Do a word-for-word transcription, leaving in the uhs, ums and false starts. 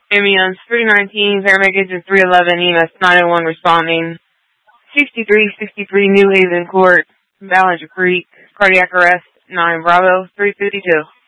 Ambulance three nineteen, paramedics at three eleven, E M S nine oh one responding. sixty-three sixty-three New Haven Court, Ballinger Creek, cardiac arrest, nine Bravo three fifty-two.